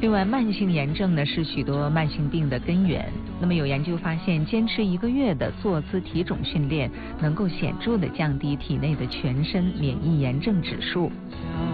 另外，慢性炎症呢是许多慢性病的根源。那么有研究发现，坚持1个月的坐姿体踵训练，能够显著地降低体内的全身免疫炎症指数。